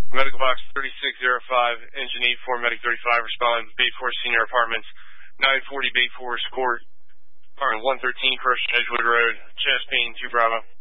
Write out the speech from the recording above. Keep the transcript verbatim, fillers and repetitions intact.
Medical box thirty-six oh five, engine eight four, medic thirty-five, respond, Bay Forest Senior Apartments, nine forty Bay Forest Court, apartment one thirteen, First Edgewood Road, chest pain, two Bravo.